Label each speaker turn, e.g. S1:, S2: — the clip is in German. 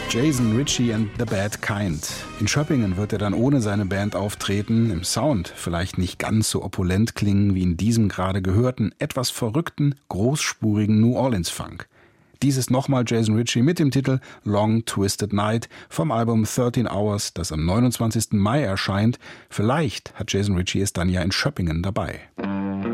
S1: Jason Ritchie and the Bad Kind. In Schöppingen wird er dann ohne seine Band auftreten, im Sound vielleicht nicht ganz so opulent klingen wie in diesem gerade gehörten, etwas verrückten, großspurigen New Orleans Funk. Dies ist nochmal Jason Ritchie mit dem Titel Long Twisted Night vom Album 13 Hours, das am 29. Mai erscheint. Vielleicht hat Jason Ritchie es dann ja in Schöppingen dabei.